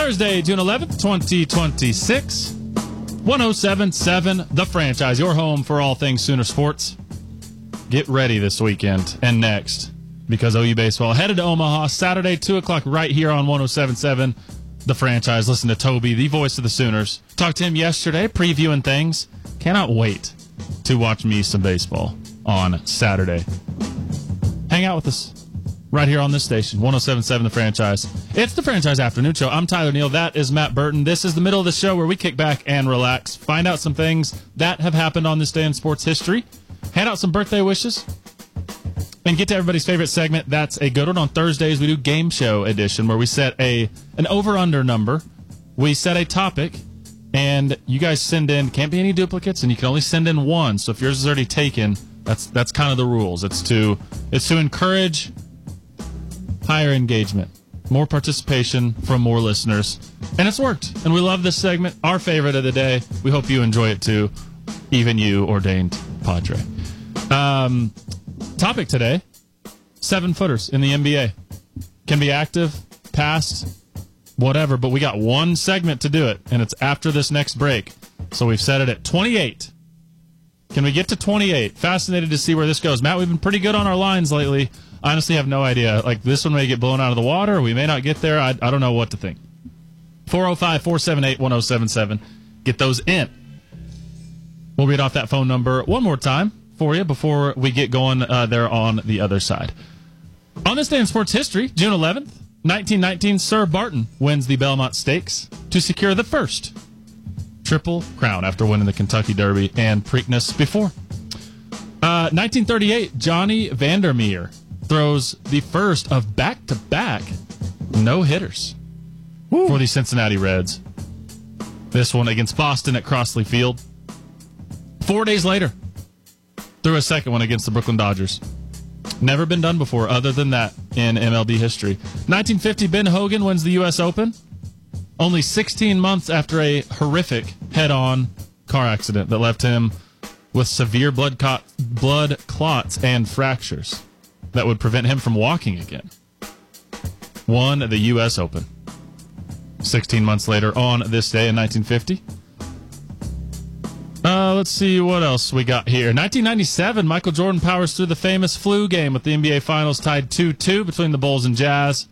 Thursday, June 11th, 2026. 107.7 The Franchise, your home for all things Sooner sports. Get ready this weekend and next, because OU baseball headed to Omaha Saturday, 2 o'clock, right here on 107.7 The Franchise. Listen to Toby, the voice of the Sooners. Talked to him yesterday, previewing things. Cannot wait to watch me some baseball on Saturday. Hang out with us right here on this station, 107.7 The Franchise. It's the Franchise Afternoon Show. I'm Tyler Neal. That is Matt Burton. This is the middle of the show where we kick back and relax, find out some things that have happened on this day in sports history, hand out some birthday wishes, and get to everybody's favorite segment. That's a good one. On Thursdays, we do Game Show Edition, where we set an over-under number. We set a topic, and you guys send in, can't be any duplicates, and you can only send in one. So if yours is already taken, that's kind of the rules. It's to encourage higher engagement, more participation from more listeners. And it's worked. And we love this segment, our favorite of the day. We hope you enjoy it too, even you, ordained Padre. Topic today, 7-footers in the NBA. Can be active, passed, whatever, but we got one segment to do it, and it's after this next break. So we've set it at 28. Can we get to 28? Fascinated to see where this goes. Matt, we've been pretty good on our lines lately. I honestly have no idea. Like, this one may get blown out of the water. We may not get there. I don't know what to think. 405-478-1077. Get those in. We'll read off that phone number one more time for you before we get going there on the other side. On this day in sports history, June 11th, 1919, Sir Barton wins the Belmont Stakes to secure the first Triple Crown after winning the Kentucky Derby and Preakness before. 1938, Johnny Vandermeer throws the first of back-to-back no-hitters for the Cincinnati Reds. This one against Boston at Crossley Field. 4 days later, threw a second one against the Brooklyn Dodgers. Never been done before other than that in MLB history. 1950, Ben Hogan wins the U.S. Open. Only 16 months after a horrific head-on car accident that left him with severe blood clots and fractures that would prevent him from walking again. Won the U.S. Open. 16 months later on this day in 1950. Let's see what else we got here. 1997, Michael Jordan powers through the famous flu game with the NBA Finals tied 2-2 between the Bulls and Jazz.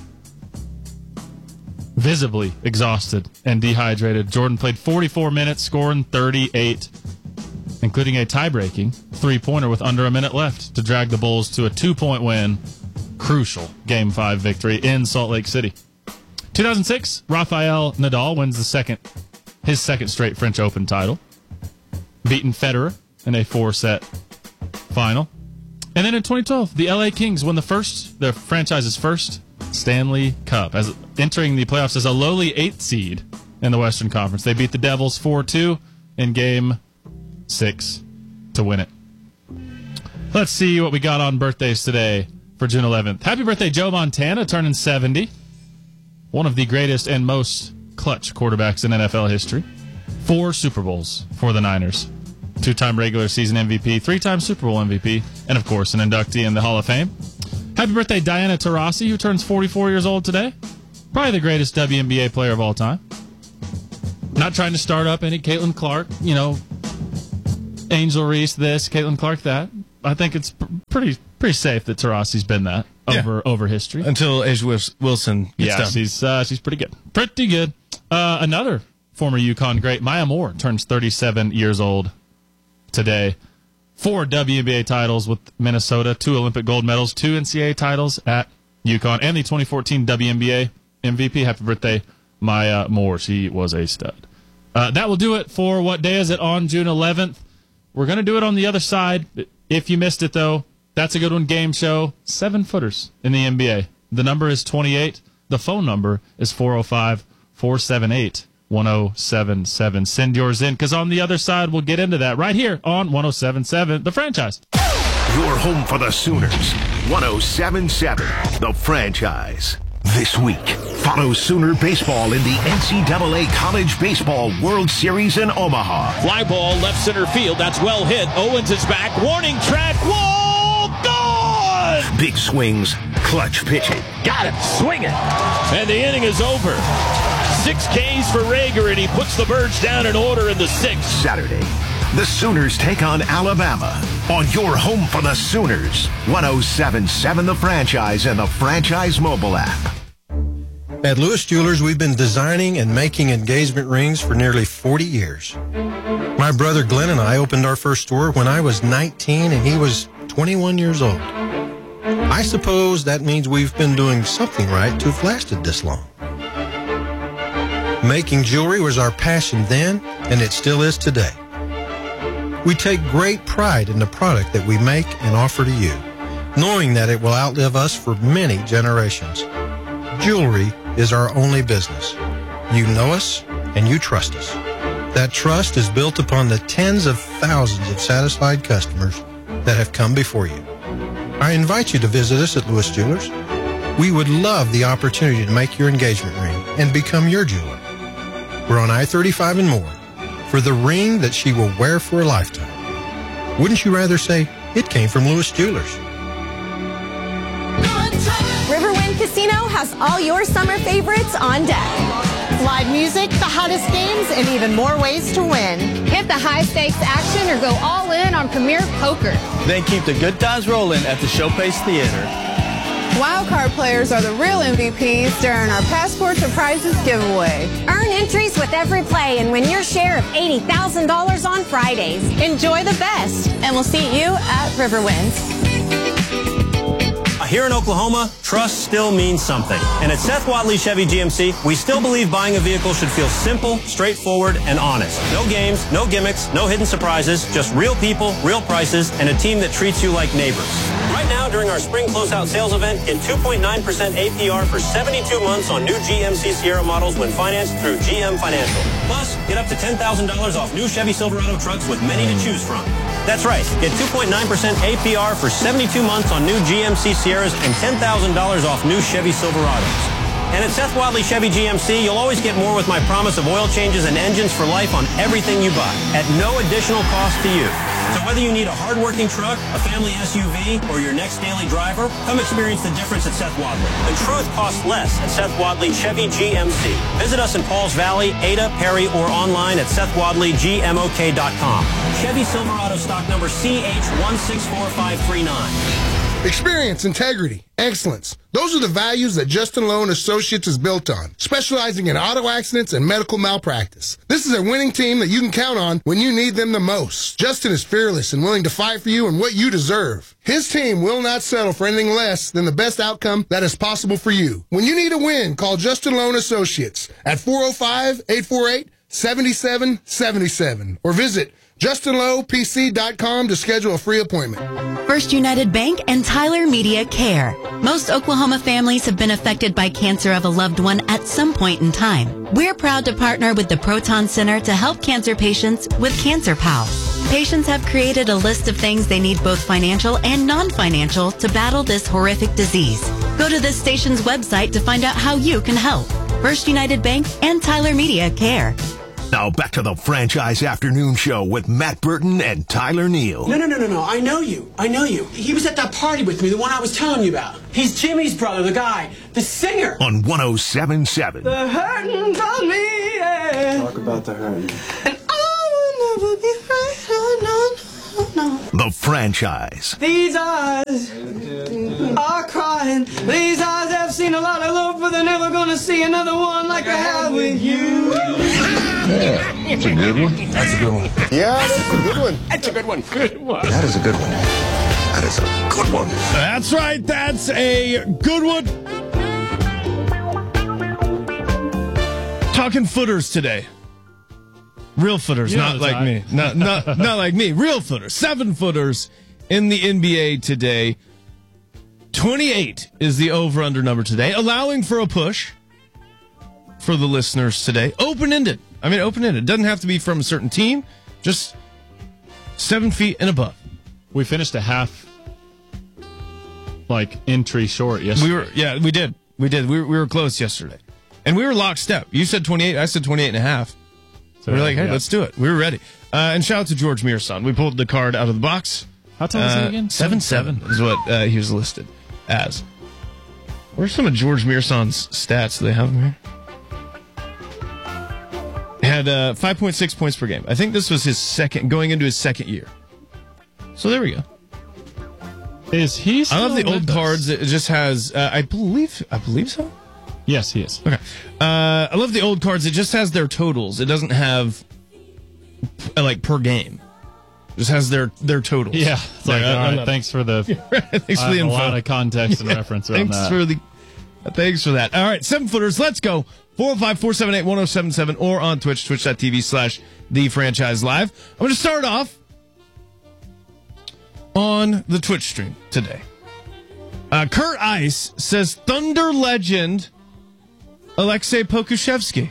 Visibly exhausted and dehydrated, Jordan played 44 minutes, scoring 38, including a tie-breaking three-pointer with under a minute left to drag the Bulls to a 2-point win. Crucial Game 5 victory in Salt Lake City. 2006, Rafael Nadal wins his second straight French Open title, beating Federer in a 4-set final. And then in 2012, the LA Kings won their franchise's first Stanley Cup, as entering the playoffs as a lowly 8th seed in the Western Conference. They beat the Devils 4-2 in Game 6 to win it. Let's see what we got on birthdays today for June 11th. Happy birthday, Joe Montana, turning 70. One of the greatest and most clutch quarterbacks in NFL history. 4 Super Bowls for the Niners. 2-time regular season MVP, 3-time Super Bowl MVP, and of course an inductee in the Hall of Fame. Happy birthday, Diana Taurasi, who turns 44 years old today. Probably the greatest WNBA player of all time. Not trying to start up any Caitlin Clark, Angel Reese this, Caitlin Clark that. I think it's pretty safe that Taurasi's been that over history. Until A'ja Wilson gets done. She's pretty good. Pretty good. Another former UConn great, Maya Moore, turns 37 years old today. 4 WNBA titles with Minnesota, 2 Olympic gold medals, 2 NCAA titles at UConn, and the 2014 WNBA MVP. Happy birthday, Maya Moore. She was a stud. That will do it for What Day Is It on June 11th. We're going to do it on the other side. If you missed it, though, that's a good one. Game show, 7-footers in the NBA. The number is 28. The phone number is 405-478-1077. Send yours in, because on the other side, we'll get into that right here on 107.7 The Franchise. Your home for the Sooners, 107.7 The Franchise. This week, follow Sooner baseball in the NCAA College Baseball World Series in Omaha. Fly ball left center field. That's well hit. Owens is back. Warning track. Wall. Gone! Big swings, clutch pitching. Got it. Swing it. And the inning is over. 6 Ks for Rager, and he puts the Birds down in order in the 6th. Saturday, the Sooners take on Alabama on your home for the Sooners. 107.7 The Franchise and the Franchise mobile app. At Lewis Jewelers, we've been designing and making engagement rings for nearly 40 years. My brother Glenn and I opened our first store when I was 19 and he was 21 years old. I suppose that means we've been doing something right to have lasted this long. Making jewelry was our passion then, and it still is today. We take great pride in the product that we make and offer to you, knowing that it will outlive us for many generations. Jewelry is our only business. You know us, and you trust us. That trust is built upon the tens of thousands of satisfied customers that have come before you. I invite you to visit us at Lewis Jewelers. We would love the opportunity to make your engagement ring and become your jeweler. We're on I-35 and more for the ring that she will wear for a lifetime. Wouldn't you rather say it came from Lewis Jewelers? Riverwind Casino has all your summer favorites on deck. Live music, the hottest games, and even more ways to win. Hit the high-stakes action or go all in on Premier Poker. Then keep the good times rolling at the Showpace Theater. Wildcard players are the real MVPs during our Passport to Prizes giveaway. Earn entries with every play and win your share of $80,000 on Fridays. Enjoy the best, and we'll see you at Riverwinds. Here in Oklahoma, trust still means something. And at Seth Wadley Chevy GMC, we still believe buying a vehicle should feel simple, straightforward, and honest. No games, no gimmicks, no hidden surprises, just real people, real prices, and a team that treats you like neighbors. Right now, during our spring closeout sales event, get 2.9% APR for 72 months on new GMC Sierra models when financed through GM Financial. Plus, get up to $10,000 off new Chevy Silverado trucks with many to choose from. That's right. Get 2.9% APR for 72 months on new GMC Sierras and $10,000 off new Chevy Silverados. And at Seth Wadley Chevy GMC, you'll always get more with my promise of oil changes and engines for life on everything you buy at no additional cost to you. So whether you need a hard-working truck, a family SUV, or your next daily driver, come experience the difference at Seth Wadley. The truth costs less at Seth Wadley Chevy GMC. Visit us in Pauls Valley, Ada, Perry, or online at SethWadleyGMOK.com. Chevy Silverado stock number CH164539. Experience, integrity, excellence. Those are the values that Justin Lowe & Associates is built on, specializing in auto accidents and medical malpractice. This is a winning team that you can count on when you need them the most. Justin is fearless and willing to fight for you and what you deserve. His team will not settle for anything less than the best outcome that is possible for you. When you need a win, call Justin Lowe & Associates at 405-848-7777 or visit JustinLowePC.com to schedule a free appointment. First United Bank and Tyler Media Care. Most Oklahoma families have been affected by cancer of a loved one at some point in time. We're proud to partner with the Proton Center to help cancer patients with Cancer Pal. Patients have created a list of things they need, both financial and non-financial, to battle this horrific disease. Go to this station's website to find out how you can help. First United Bank and Tyler Media Care. Now back to the Franchise Afternoon Show with Matt Burton and Tyler Neal. No. I know you. He was at that party with me, the one I was telling you about. He's Jimmy's brother, the guy, the singer. On 107.7. The hurting's on me, yeah. Talk about the hurting. And I will never be right. No. The Franchise. These eyes are crying. These eyes have seen a lot of love, but they're never gonna see another one like I have with you. Yeah, that's a good one. That's a good one. Yeah, that's a good one. That's a good one. Good one. That is a good one. That is a good one. That's right. That's a good one. Talking footers today. Real footers, not like me. Not like me. Real footers. 7 footers in the NBA today. 28 is the over-under number today, allowing for a push for the listeners today. Open-ended. Open-ended. Doesn't have to be from a certain team. Just 7 feet and above. We finished a half, entry short yesterday. We did. We were close yesterday. And we were lockstep. You said 28. I said 28 and a half. So we're like, hey, let's do it. We were ready. And shout out to George Mearson. We pulled the card out of the box. How tall is he again? 7'7" is what he was listed as. Where's some of George Mearson's stats? Do they have them here? Had 5.6 points per game. I think this was going into his second year. So there we go. Is he still I love the old with cards. us? It just has, I believe so. Yes, he is. Okay. I love the old cards. It just has their totals. It doesn't have, like, per game. It just has their totals. Yeah. It's like, all right, thanks for the thanks for the info. A lot of context and reference around thanks that. Thanks for that. All right, 7-footers, let's go. 405-478-1077 or on Twitch, twitch.tv/TheFranchise Live. I'm going to start off on the Twitch stream today. Kurt Ice says Thunder legend Alexei Pokusevsky.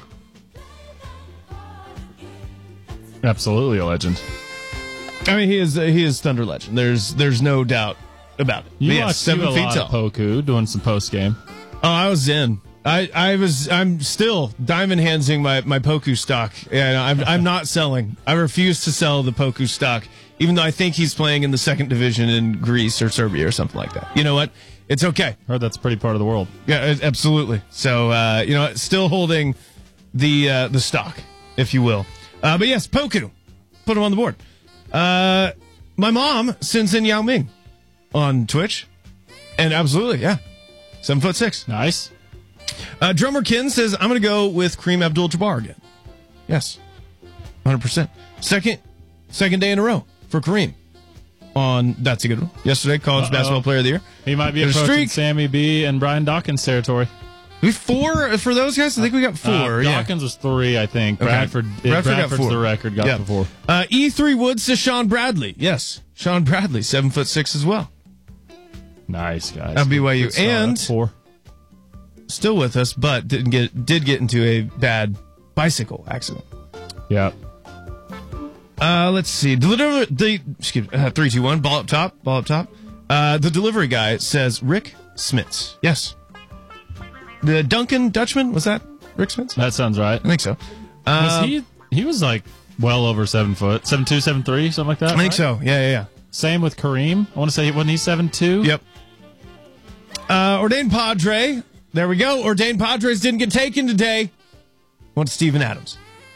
Absolutely a legend. I mean, he is Thunder legend. There's no doubt about it. You watched 7 feet tall. Poku doing some post game. Oh, I was in. I'm still diamond handsing my Poku stock. Yeah, I'm not selling. I refuse to sell the Poku stock, even though I think he's playing in the second division in Greece or Serbia or something like that. You know what? It's okay. Heard that's a pretty part of the world. Yeah, absolutely. So still holding the stock, if you will. But yes, Poku, put him on the board. My mom sends in Yao Ming on Twitch, and absolutely, yeah, 7'6". Nice. Drummer Ken says, I'm going to go with Kareem Abdul-Jabbar again. Yes, 100%. Second day in a row for Kareem. That's a good one. Yesterday, College Basketball Player of the Year. He might be approaching Sammy B and Brian Dawkins territory. We 4 for those guys? I think we got 4. Dawkins was 3, I think. Okay. Bradford's got 4. the record, got to 4. E3 Woods says Sean Bradley. Yes, Sean Bradley, 7'6" as well. Nice, guys. BYU. And 4. Still with us, but did get into a bad bicycle accident. Yeah. Let's see. 3-2-1. Ball up top. The delivery guy says Rick Smits. Yes. The Duncan Dutchman, was that Rick Smits? That sounds right. I think so. He was like well over 7 foot, 7'2", 7'3", something like that. I think so. Yeah. Same with Kareem. I want to say, wasn't he 7'2"? Yep. Ordained Padre. There we go. Ordained Padres didn't get taken today. Want Steven Adams.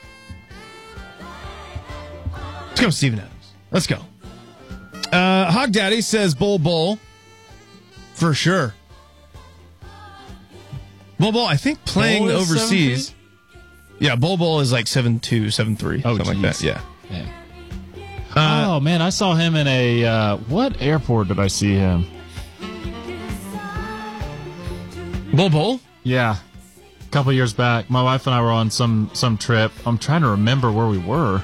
Let's go, Steven Adams. Let's go. Hog Daddy says Bol for sure. Bol, I think playing overseas. 7'3"? Yeah, Bol is like 7'2", 7'3", something like that. Yeah. Oh man, I saw him in a what airport did I see him? Bol? Yeah. A couple years back. My wife and I were on some trip. I'm trying to remember where we were.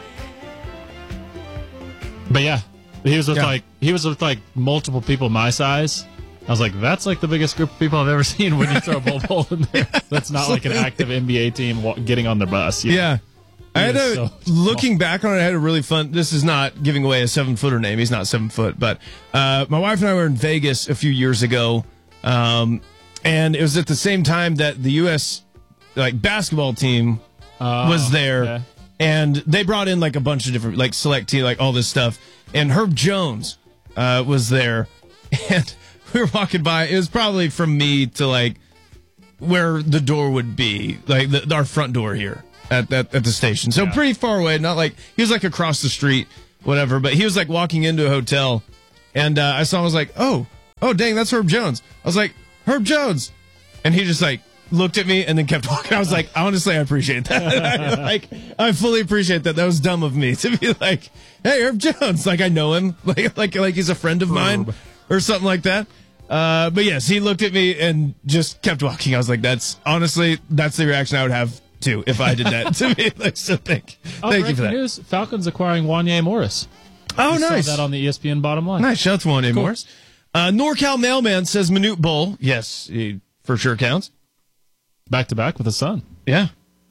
But yeah, he was with like multiple people my size. I was like, that's like the biggest group of people I've ever seen when you throw a Bol in there. That's not like an active NBA team getting on their bus. Yeah. Looking back on it, I had a really fun. This is not giving away a 7-footer name. He's not 7 foot, but my wife and I were in Vegas a few years ago. And it was at the same time that the U.S. basketball team was there. Okay. And they brought in a bunch of different select team, all this stuff. And Herb Jones was there. And we were walking by. It was probably from me to where the door would be, our front door here at the station. So pretty far away. Not he was across the street, whatever. But he was walking into a hotel. And I saw him, I was like, oh, dang, that's Herb Jones. I was like, Herb Jones. And he just looked at me and then kept walking. I was like, honestly, I appreciate that. I fully appreciate that. That was dumb of me to be like, hey, Herb Jones. I know him. Like he's a friend of mine or something like that. But yes, he looked at me and just kept walking. I was like, that's the reaction I would have too if I did that to me. So thank you for that. News, Falcons acquiring Wanya Morris. Oh, nice. Saw that on the ESPN bottom line. Nice. Shout out to Wanya Morris. NorCal Mailman says Manute Bol. Yes, he for sure counts. Back to back with a son. Yeah.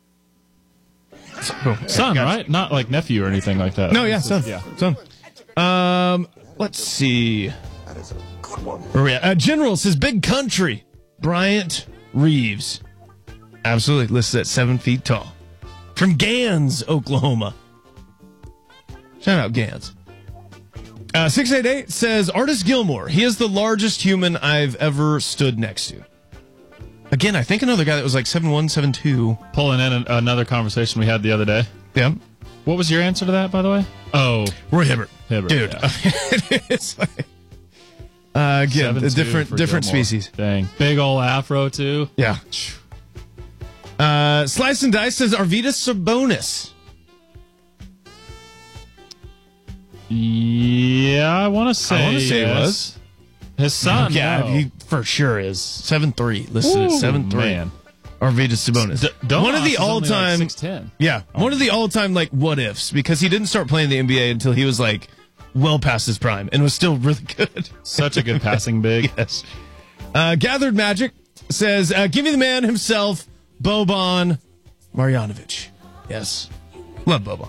Son, right? Not like nephew or anything like that. No, son. Yeah. Son. Let's see. That is a good one. Where we at? General says Big Country. Bryant Reeves. Absolutely. Listed at 7 feet tall. From Gans, Oklahoma. Shout out Gans. 688 says Artis Gilmore. He is the largest human I've ever stood next to. Again, I think another guy that was 7'1", 7'2". Pulling in another conversation we had the other day. Yeah. What was your answer to that, by the way? Oh, Roy Hibbert. Hibbert, Dude. yeah. It's like, again, a 7-2 different Gilmore. species. Dang. Big old afro, too. Yeah. Slice and Dice says Arvydas Sabonis. Yeah, I want to say it yes. was. His son. Yeah, no. he for sure is. 7'3". Listed Ooh, at 7'3". man. Arvydas Sabonis. One of the all-time, like 6'10". yeah, one of the all-time like what ifs, because he didn't start playing the NBA until he was like well past his prime and was still really good. Such a good passing big. Yes. Gathered Magic says, "Give me the man himself, Boban Marjanovic." Yes, love Boban.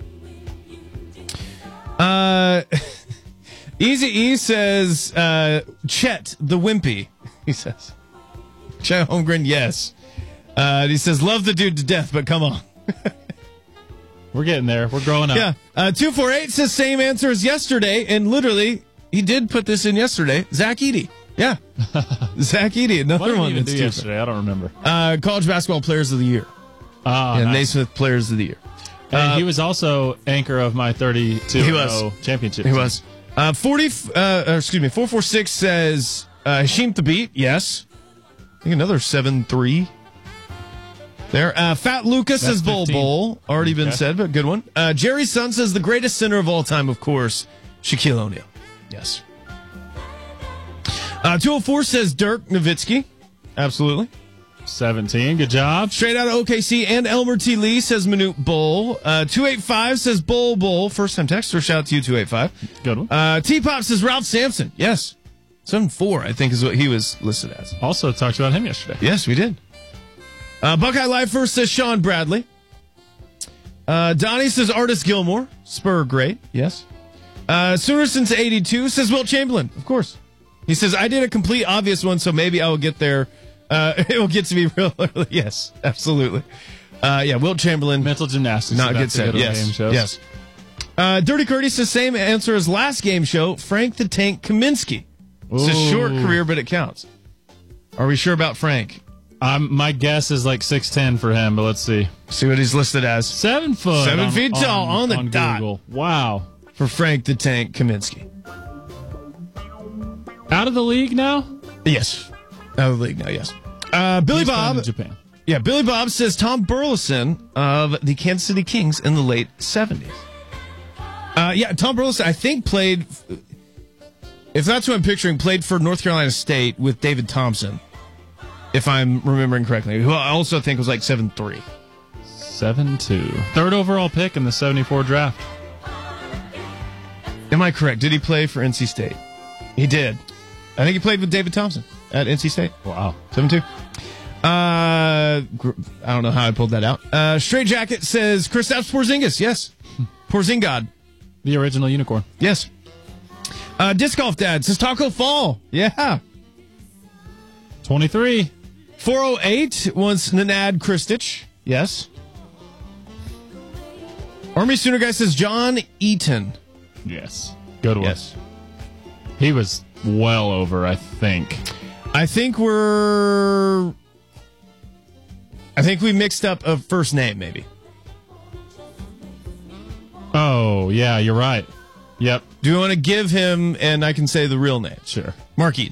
Easy E says, Chet the Wimpy. He says, Chet Holmgren, yes. He says, love the dude to death, but come on. We're getting there. We're growing up. Yeah. 248 says same answer as yesterday, and literally, he did put this in yesterday. Zach Edey. Yeah. Zach Edey, another What did he one even that's do yesterday? I don't remember. College basketball players of the year. Nice. Naismith players of the year. Hey, he was also anchor of my 32-0 championship. He was. 446 says Hashim Thabit. Yes. I think another 7-3 there. Fat Lucas says Bol Bol. Already been said, but good one. Jerry's son says the greatest center of all time, of course, Shaquille O'Neal. Yes. 204 says Dirk Nowitzki. Absolutely. 17. Good job. Straight out of OKC and Elmer T. Lee says Manute Bol. 285 says Bol. First time texter. Shout out to you, 285. Good one. T-Pop says Ralph Sampson. Yes. 7-4, I think, is what he was listed as. Also talked about him yesterday. Yes, we did. Buckeye Live first says Sean Bradley. Donnie says Artis Gilmore. Spur, great. Yes. Sooner since 82 says Wilt Chamberlain. Of course. He says, I did a complete obvious one, so maybe I will get there. It will get to me real early. Yes, absolutely. Wilt Chamberlain. Mental gymnastics. Not good set. Yes. Yes. Dirty Curdy says same answer as last game show. Frank the Tank Kaminsky. It's a short career, but it counts. Are we sure about Frank? My guess is like 6'10" for him, but let's see. See what he's listed as. 7 foot. 7 feet tall on the dot. Google. Wow. For Frank the Tank Kaminsky. Out of the league now? Yes. Out of the league now, yes. Billy Bob. In Japan. Yeah, Billy Bob says Tom Burleson of the Kansas City Kings in the late 70s. Tom Burleson, I think, played, if that's what I'm picturing, played for North Carolina State with David Thompson, if I'm remembering correctly, who I also think was like 7'3". 7'2". Third overall pick in the 74 draft. Am I correct? Did he play for NC State? He did. I think he played with David Thompson at NC State. Wow. 7'2". I don't know how I pulled that out. Straight Jacket says Kristaps Porzingis. Yes. Porzingod. The original unicorn. Yes. Disc Golf Dad says Taco Fall. Yeah. 23. 408 wants Nenad Kristich. Yes. Army Sooner Guy says John Eaton. Yes. Good one. Yes. He was well over, I think. I think we mixed up a first name, maybe. Oh, yeah, you're right. Yep. Do you want to give him, and I can say the real name? Sure. Mark Eaton.